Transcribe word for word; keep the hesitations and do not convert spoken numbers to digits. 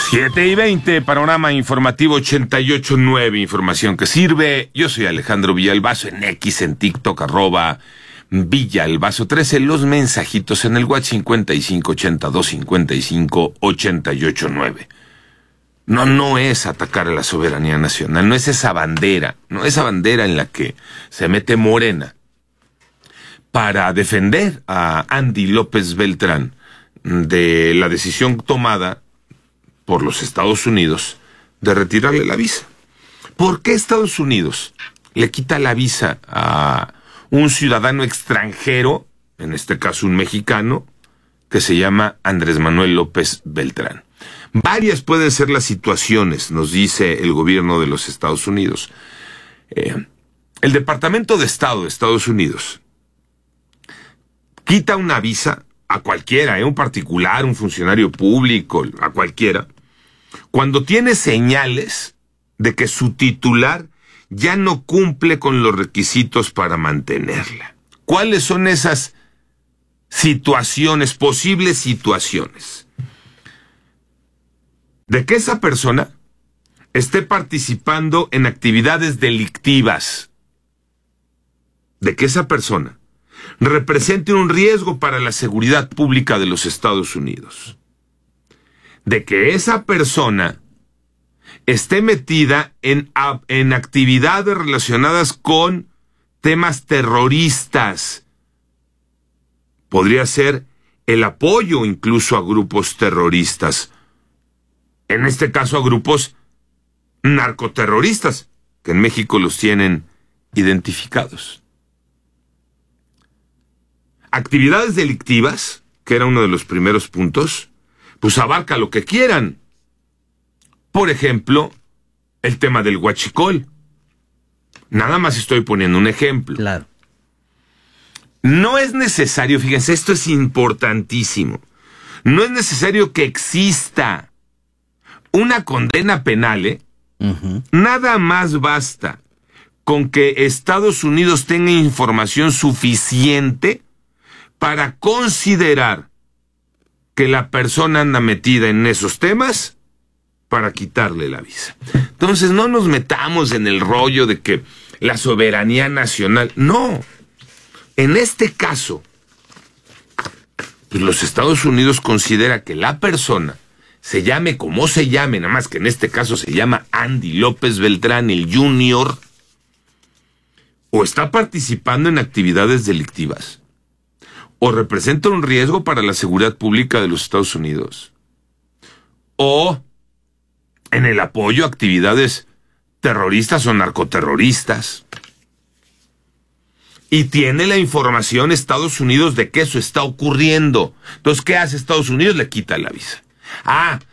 siete y veinte, panorama informativo ochenta y ocho punto nueve, información que sirve. Yo soy Alejandro Villalbazo, en X, en TikTok, arroba Villalbazo trece, los mensajitos en el WhatsApp cincuenta y cinco ochenta y dos cincuenta y cinco ochenta y ocho nueve. No, no es atacar a la soberanía nacional, no es esa bandera, no esa bandera en la que se mete Morena para defender a Andy López Beltrán de la decisión tomada por los Estados Unidos de retirarle la visa. ¿Por qué Estados Unidos le quita la visa a un ciudadano extranjero, en este caso un mexicano, que se llama Andrés Manuel López Beltrán? Varias pueden ser las situaciones, nos dice el gobierno de los Estados Unidos. Eh, el Departamento de Estado de Estados Unidos quita una visa a cualquiera, eh, un particular, un funcionario público, a cualquiera, cuando tiene señales de que su titular ya no cumple con los requisitos para mantenerla. ¿Cuáles son esas situaciones, posibles situaciones? De que esa persona esté participando en actividades delictivas, de que esa persona represente un riesgo para la seguridad pública de los Estados Unidos, de que esa persona esté metida en, en actividades relacionadas con temas terroristas. Podría ser el apoyo incluso a grupos terroristas, en este caso a grupos narcoterroristas, que en México los tienen identificados. Actividades delictivas, que era uno de los primeros puntos, pues abarca lo que quieran. Por ejemplo, el tema del huachicol. Nada más estoy poniendo un ejemplo. Claro. No es necesario, fíjense, esto es importantísimo. No es necesario que exista una condena penal, ¿eh? Uh-huh. Nada más basta con que Estados Unidos tenga información suficiente para considerar que la persona anda metida en esos temas para quitarle la visa. Entonces no nos metamos en el rollo de que la soberanía nacional, no. En este caso, pues los Estados Unidos considera que la persona, se llame como se llame, nada más que en este caso se llama Andy López Beltrán, el Junior, o está participando en actividades delictivas, o representa un riesgo para la seguridad pública de los Estados Unidos, o en el apoyo a actividades terroristas o narcoterroristas, y tiene la información Estados Unidos de que eso está ocurriendo. Entonces, ¿qué hace Estados Unidos? Le quita la visa. Ah,